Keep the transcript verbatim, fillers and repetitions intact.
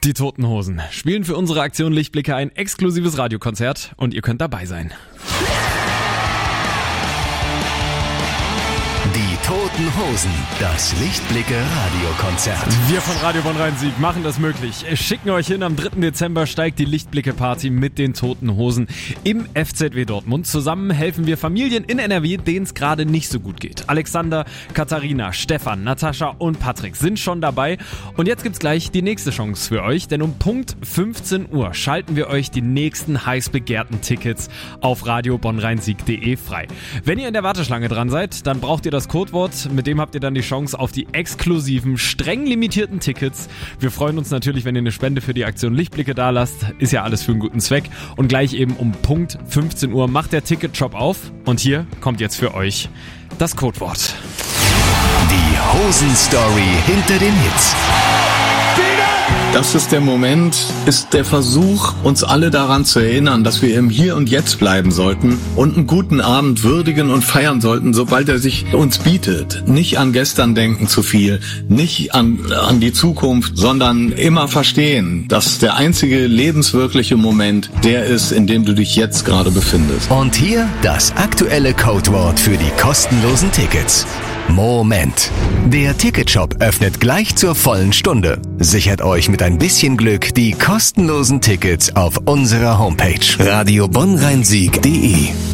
Die Toten Hosen spielen für unsere Aktion Lichtblicke ein exklusives Radiokonzert und ihr könnt dabei sein. Die Toten Hosen, das Lichtblicke Radiokonzert. Wir von Radio Bonn-Rhein-Sieg machen das möglich. Schicken euch hin, am dritten Dezember steigt die Lichtblicke-Party mit den Toten Hosen im F Z W Dortmund. Zusammen helfen wir Familien in N R W, denen es gerade nicht so gut geht. Alexander, Katharina, Stefan, Natascha und Patrick sind schon dabei. Und jetzt gibt's gleich die nächste Chance für euch, denn um Punkt fünfzehn Uhr schalten wir euch die nächsten heiß begehrten Tickets auf radio bonn rhein sieg punkt de frei. Wenn ihr in der Warteschlange dran seid, dann braucht ihr das Codewort, mit dem habt ihr dann die Chance auf die exklusiven, streng limitierten Tickets. Wir freuen uns natürlich, wenn ihr eine Spende für die Aktion Lichtblicke da lasst. Ist ja alles für einen guten Zweck. Und gleich eben um Punkt fünfzehn Uhr macht der Ticketshop auf. Und hier kommt jetzt für euch das Codewort. Die Hosen-Story hinter den Hits. Das ist der Moment, ist der Versuch, uns alle daran zu erinnern, dass wir im Hier und Jetzt bleiben sollten und einen guten Abend würdigen und feiern sollten, sobald er sich uns bietet. Nicht an gestern denken zu viel, nicht an, an die Zukunft, sondern immer verstehen, dass der einzige lebenswirkliche Moment der ist, in dem du dich jetzt gerade befindest. Und hier das aktuelle Codewort für die kostenlosen Tickets. Moment. Der Ticketshop öffnet gleich zur vollen Stunde. Sichert euch mit ein bisschen Glück die kostenlosen Tickets auf unserer Homepage radio bonn rhein sieg punkt de.